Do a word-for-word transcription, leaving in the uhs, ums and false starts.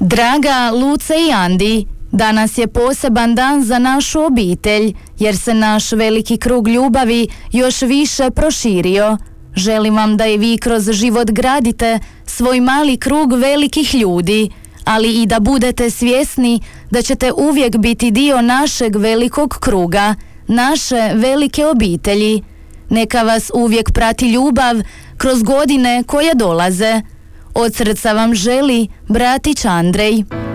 Draga Luce i Andi, danas je poseban dan za našu obitelj, jer se naš veliki krug ljubavi još više proširio. Želim vam da i vi kroz život gradite svoj mali krug velikih ljudi, ali i da budete svjesni da ćete uvijek biti dio našeg velikog kruga, naše velike obitelji. Neka vas uvijek prati ljubav kroz godine koje dolaze. Od srca vam želi bratić Andrej.